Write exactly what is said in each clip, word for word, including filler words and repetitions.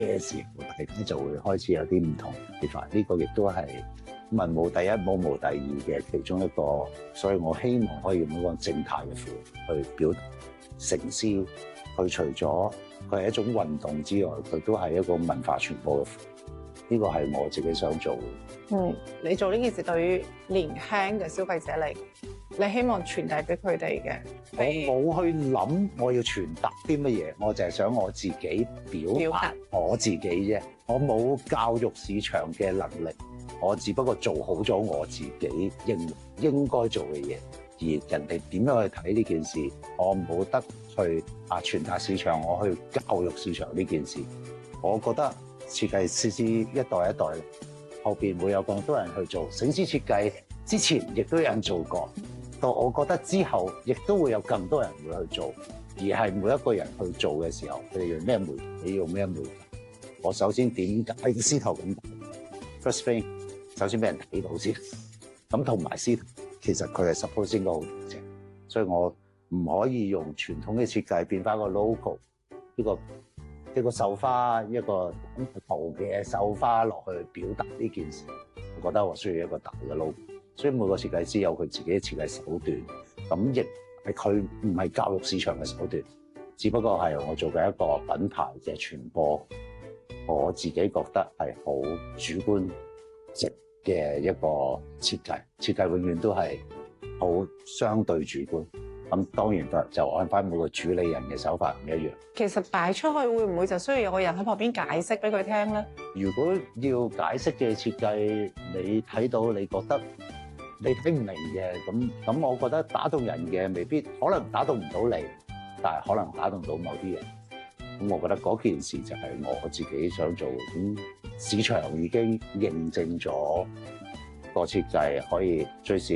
嘅時候，大家就會開始有啲唔同嘅睇法。呢個亦都係文無第一，武無第二嘅其中一個，所以我希望可以用一個正態嘅符去表達成詩。佢除咗佢係一種運動之外，佢都係一個文化傳播嘅符。呢個係我自己想做嘅。 嗯，你做呢件事對於年輕嘅消費者嚟，你希望傳遞俾佢哋嘅， 我冇去諗我要傳達啲乜嘢，我就係想我自己表達我自己啫。我冇教育市場嘅能力，我只不過做好咗我自己應應該做嘅嘢。而人哋點樣去睇呢件事，我冇得去啊傳達市場，我去教育市場呢件事。我覺得設計師師一代一代，後邊會有更多人去做。醒獅設計之前亦都有人做過，到我覺得之後亦都會有更多人會去做。而係每一個人去做嘅時候，佢哋用咩媒體，用咩媒體。我首先點解個獅頭咁大 ？First thing， 首先俾人睇到先。咁同埋獅頭，其實佢係 suppose 應該好大隻，所以我唔可以用傳統嘅設計變翻個 logo， 呢個一個繡花，一個圖嘅繡花落去表達呢件事。我覺得我需要一個大嘅 logo， 所以每個設計師有佢自己嘅設計手段，咁亦係佢唔係教育市場嘅手段，只不過係我做嘅一個品牌嘅傳播。我自己覺得係好主觀值嘅一個設計，設計永遠都係好相對主觀。咁當然就按翻每個主理人嘅手法唔一樣。 其實擺出去會唔會就需要有個人喺旁邊解釋俾佢聽咧？ 如果要解釋嘅設計，你睇到你覺得你聽唔明嘅，咁咁我覺得打動人嘅未必，可能打動唔到你，但係可能打動到某啲人。咁我覺得嗰件事就係我自己想做。咁市場已經認證咗個設計可以最少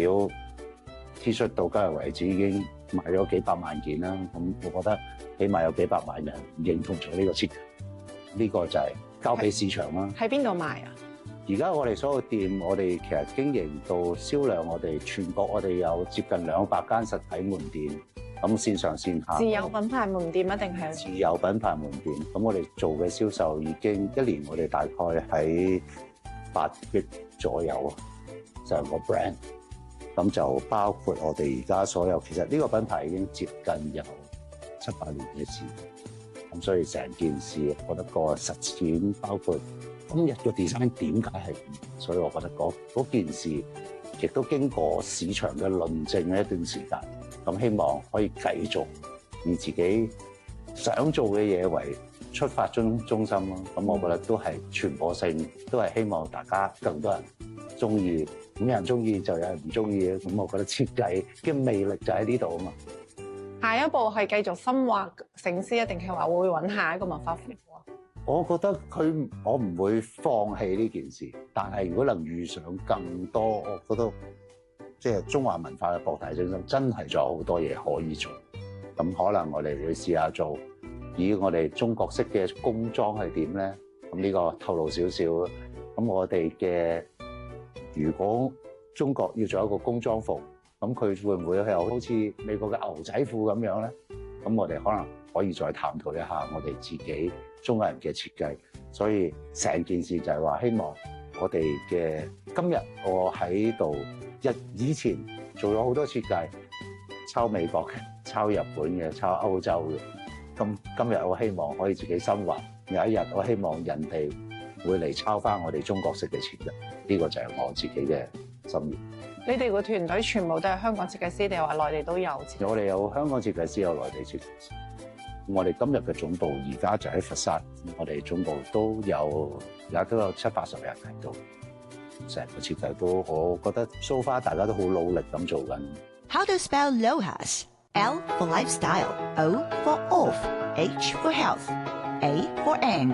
T 恤到今日為止已經賣咗幾百萬件啦。咁我覺得起碼有幾百萬人認同咗呢個設計。呢個就係交俾市場啦。 喺邊度賣啊？ 而家我哋所有店，我哋其實經營到銷量，我哋全國我哋有接近兩百間實體門店。咁線上線下， 自有品牌門店一定係自有品牌門店。咁我哋做嘅銷售已經一年，我哋大概喺八億左右啊，成個 brand。咁就包括我哋而家所有，其實呢個品牌已經接近有七八年嘅事。咁所以成件事，我覺得個實踐包括今日個 design 點解係咁，所以我覺得嗰嗰件事亦都經過市場嘅論證嘅一段時間。咁希望可以繼續以自己想做嘅嘢為出發中中心咯。咁我覺得都係傳播性，都係希望大家更多人中意。咁有人中意就有人唔中意嘅。咁我覺得設計嘅魅力就喺呢度啊嘛。 下一步係繼續深化醒獅，一定係話會揾下一個文化符號啊？ 我覺得佢我唔會放棄呢件事，但係如果能遇上更多，我覺得。即係中華文化嘅博大精深，真係仲有好多嘢可以做。咁可能我哋會試下做，以我哋中國式嘅工裝係點咧？咁呢個透露少少。咁我哋嘅如果中國要做一個工裝服，咁佢會唔會係好似美國嘅牛仔褲咁樣咧？咁我哋可能可以再探討一下我哋自己中國人嘅設計。所以成件事就係話，希望我哋嘅今日我喺度。以前做咗好多設計，抄美國嘅、抄日本嘅、抄歐洲嘅。咁今日我希望可以自己深化，有一日我希望人哋會嚟抄翻我哋中國式嘅設計。呢個就係我自己嘅心願。 你哋個團隊全部都係香港設計師，定係話內地都有？ 我哋有香港設計師，有內地設計師。我哋今日嘅總部而家就喺佛山，我哋總部都有而家都有七八十人喺度。成個設計都，我覺得 so far 大家都好努力咁做緊。 How to spell LOHAS? L for lifestyle, O for off, H for health, A for and,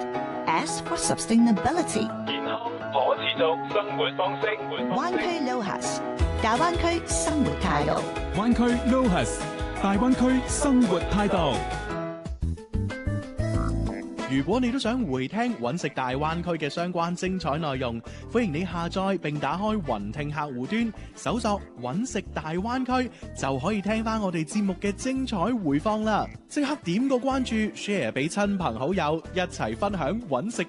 S for sustainability。 健康可持續生活方式。 灣區 LOHAS，大灣區生活態度。 灣區 LOHAS，大灣區生活態度。 如果你都想回聽揾食大灣區嘅相關精彩內容，歡迎你下載並打開雲聽客戶端，搜索揾食大灣區，就可以聽翻我哋節目嘅精彩回放啦！即刻點個關注 ，share 俾親朋好友，一齊分享揾食